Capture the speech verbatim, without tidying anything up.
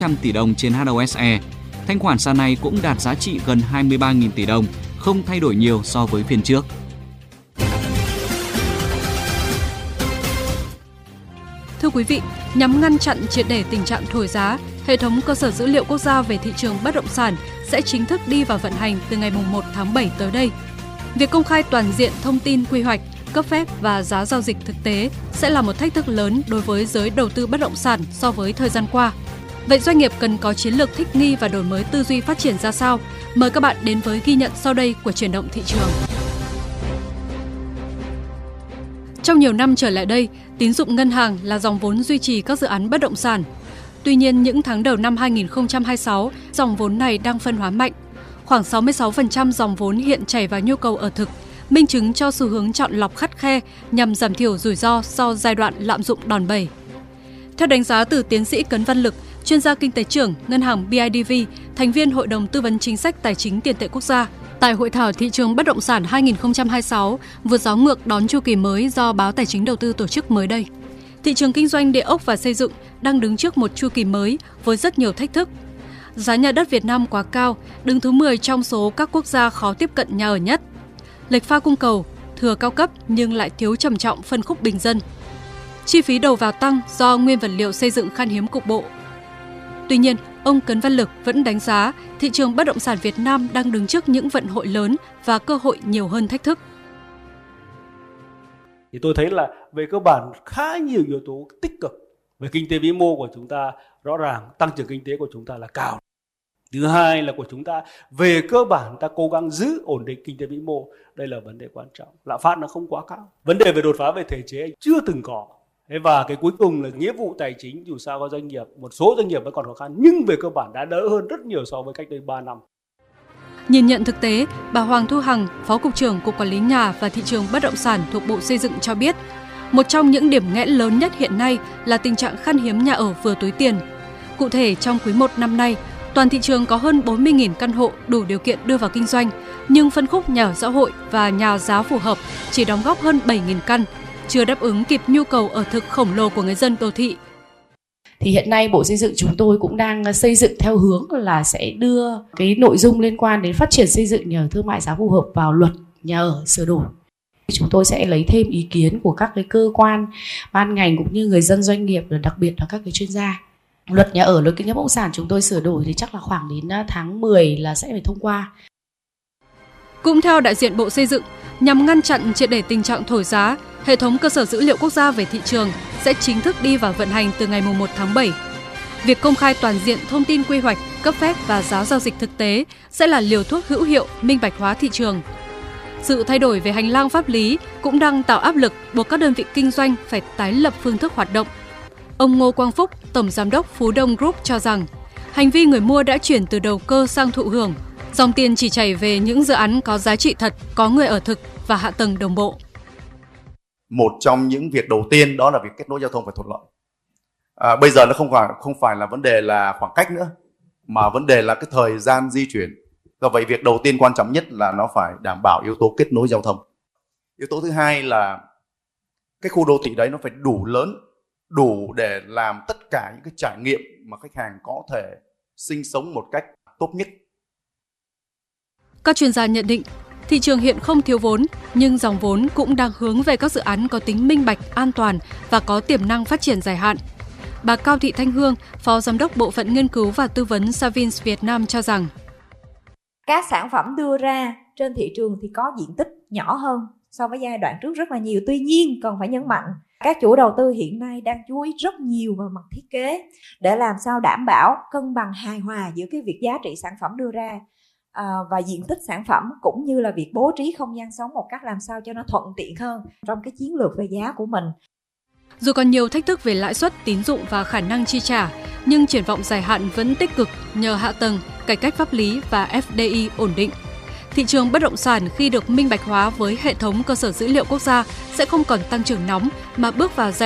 trăm tỷ đồng trên hát o ét e. Thanh khoản sàn này cũng đạt giá trị gần hai mươi ba nghìn tỷ đồng, không thay đổi nhiều so với phiên trước. Thưa quý vị, nhằm ngăn chặn triệt để tình trạng thổi giá, hệ thống cơ sở dữ liệu quốc gia về thị trường bất động sản sẽ chính thức đi vào vận hành từ ngày mùng một tháng bảy tới đây. Việc công khai toàn diện thông tin quy hoạch, cấp phép và giá giao dịch thực tế sẽ là một thách thức lớn đối với giới đầu tư bất động sản so với thời gian qua. Vậy doanh nghiệp cần có chiến lược thích nghi và đổi mới tư duy phát triển ra sao? Mời các bạn đến với ghi nhận sau đây của Chuyển động thị trường. Trong nhiều năm trở lại đây, tín dụng ngân hàng là dòng vốn duy trì các dự án bất động sản. Tuy nhiên, những tháng đầu năm hai nghìn không trăm hai mươi sáu, dòng vốn này đang phân hóa mạnh. Khoảng sáu mươi sáu phần trăm dòng vốn hiện chảy vào nhu cầu ở thực, minh chứng cho xu hướng chọn lọc khắt khe nhằm giảm thiểu rủi ro sau giai đoạn lạm dụng đòn bẩy. Theo đánh giá từ tiến sĩ Cấn Văn Lực, chuyên gia kinh tế trưởng Ngân hàng bê i đê vê, thành viên Hội đồng Tư vấn Chính sách Tài chính Tiền tệ Quốc gia, tại Hội thảo Thị trường Bất động sản hai nghìn không trăm hai mươi sáu, vượt gió ngược đón chu kỳ mới do Báo Tài chính Đầu tư tổ chức mới đây. Thị trường kinh doanh địa ốc và xây dựng đang đứng trước một chu kỳ mới với rất nhiều thách thức. Giá nhà đất Việt Nam quá cao, đứng thứ mười trong số các quốc gia khó tiếp cận nhà ở nhất. Lệch pha cung cầu, thừa cao cấp nhưng lại thiếu trầm trọng phân khúc bình dân. Chi phí đầu vào tăng do nguyên vật liệu xây dựng khan hiếm cục bộ. Tuy nhiên, ông Cấn Văn Lực vẫn đánh giá thị trường bất động sản Việt Nam đang đứng trước những vận hội lớn và cơ hội nhiều hơn thách thức. Thì tôi thấy là về cơ bản khá nhiều yếu tố tích cực về kinh tế vĩ mô của chúng ta, rõ ràng tăng trưởng kinh tế của chúng ta là cao. Thứ hai là của chúng ta về cơ bản ta cố gắng giữ ổn định kinh tế vĩ mô, đây là vấn đề quan trọng. Lạm phát nó không quá cao. Vấn đề về đột phá về thể chế chưa từng có. Và cái cuối cùng là nghĩa vụ tài chính, dù sao có doanh nghiệp, một số doanh nghiệp vẫn còn khó khăn nhưng về cơ bản đã đỡ hơn rất nhiều so với cách đây ba năm. Nhìn nhận thực tế, bà Hoàng Thu Hằng, Phó Cục trưởng Cục Quản lý Nhà và Thị trường Bất động sản thuộc Bộ Xây dựng cho biết, một trong những điểm nghẽn lớn nhất hiện nay là tình trạng khan hiếm nhà ở vừa túi tiền. Cụ thể, trong quý một năm nay, toàn thị trường có hơn bốn mươi nghìn căn hộ đủ điều kiện đưa vào kinh doanh, nhưng phân khúc nhà ở xã hội và nhà giá phù hợp chỉ đóng góp hơn bảy nghìn căn, chưa đáp ứng kịp nhu cầu ở thực khổng lồ của người dân đô thị. Thì hiện nay Bộ Xây dựng chúng tôi cũng đang xây dựng theo hướng là sẽ đưa cái nội dung liên quan đến phát triển xây dựng nhà ở thương mại giá phù hợp vào luật nhà ở sửa đổi. Chúng tôi sẽ lấy thêm ý kiến của các cái cơ quan, ban ngành cũng như người dân doanh nghiệp, đặc biệt là các cái chuyên gia. Luật nhà ở, luật kinh doanh bất động sản chúng tôi sửa đổi thì chắc là khoảng đến tháng mười là sẽ phải thông qua. Cũng theo đại diện Bộ Xây dựng, nhằm ngăn chặn triệt để tình trạng thổi giá, hệ thống cơ sở dữ liệu quốc gia về thị trường sẽ chính thức đi vào vận hành từ ngày mùng một tháng bảy. Việc công khai toàn diện thông tin quy hoạch, cấp phép và giá giao dịch thực tế sẽ là liều thuốc hữu hiệu minh bạch hóa thị trường. Sự thay đổi về hành lang pháp lý cũng đang tạo áp lực buộc các đơn vị kinh doanh phải tái lập phương thức hoạt động. Ông Ngô Quang Phúc, Tổng Giám đốc Phú Đông Group cho rằng, hành vi người mua đã chuyển từ đầu cơ sang thụ hưởng, dòng tiền chỉ chảy về những dự án có giá trị thật, có người ở thực và hạ tầng đồng bộ. Một trong những việc đầu tiên đó là việc kết nối giao thông phải thuận lợi. À, bây giờ nó không phải không phải là vấn đề là khoảng cách nữa, mà vấn đề là cái thời gian di chuyển. Do vậy việc đầu tiên quan trọng nhất là nó phải đảm bảo yếu tố kết nối giao thông. Yếu tố thứ hai là cái khu đô thị đấy nó phải đủ lớn, đủ để làm tất cả những cái trải nghiệm mà khách hàng có thể sinh sống một cách tốt nhất. Các chuyên gia nhận định, thị trường hiện không thiếu vốn, nhưng dòng vốn cũng đang hướng về các dự án có tính minh bạch, an toàn và có tiềm năng phát triển dài hạn. Bà Cao Thị Thanh Hương, Phó Giám đốc Bộ phận Nghiên cứu và Tư vấn Savins Việt Nam cho rằng, các sản phẩm đưa ra trên thị trường thì có diện tích nhỏ hơn so với giai đoạn trước rất là nhiều. Tuy nhiên, cần phải nhấn mạnh, các chủ đầu tư hiện nay đang chú ý rất nhiều vào mặt thiết kế để làm sao đảm bảo cân bằng hài hòa giữa cái việc giá trị sản phẩm đưa ra à, và diện tích sản phẩm, cũng như là việc bố trí không gian sống một cách làm sao cho nó thuận tiện hơn trong cái chiến lược về giá của mình. Dù còn nhiều thách thức về lãi suất, tín dụng và khả năng chi trả, nhưng triển vọng dài hạn vẫn tích cực nhờ hạ tầng, cải cách pháp lý và ép đê i ổn định. Thị trường bất động sản khi được minh bạch hóa với hệ thống cơ sở dữ liệu quốc gia sẽ không còn tăng trưởng nóng mà bước vào giai